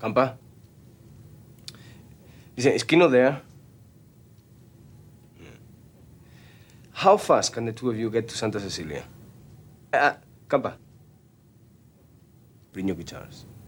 Campa? Listen, is Kino there? How fast can the two of you get to Santa Cecilia? Campa, bring your guitars.